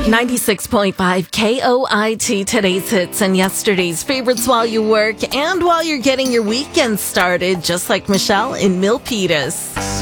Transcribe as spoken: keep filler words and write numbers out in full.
ninety-six point five K O I T, today's hits and yesterday's favorites while you work and while you're getting your weekend started, just like Michelle in Milpitas.